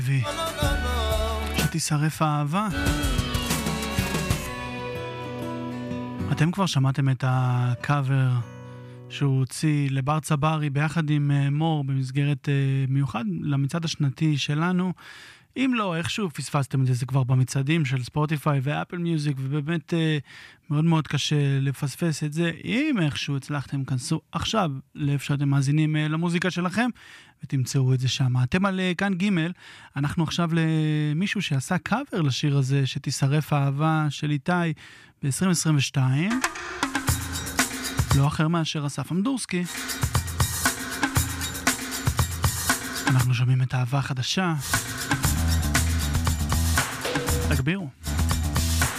שתישרף האהבה. אתם כבר שמעתם את הקאבר שהוא הוציא לבר צברי ביחד עם מור במסגרת מיוחד למצעד השנתי שלנו. אם לא, איכשהו פספסתם את זה, זה כבר במצעדים של ספוטיפיי ואפל מיוזיק, ובאמת מאוד מאוד קשה לפספס את זה. אם איכשהו הצלחתם, כנסו עכשיו לאיפה שאתם מאזינים למוזיקה שלכם, ותמצאו את זה שם. אתם על כאן ג', אנחנו עכשיו למישהו שעשה קאבר לשיר הזה, שתישרף האהבה של איתי ב-2022, לא אחר מאשר אסף אמדורסקי. אנחנו שומעים את האהבה החדשה. תגבירו.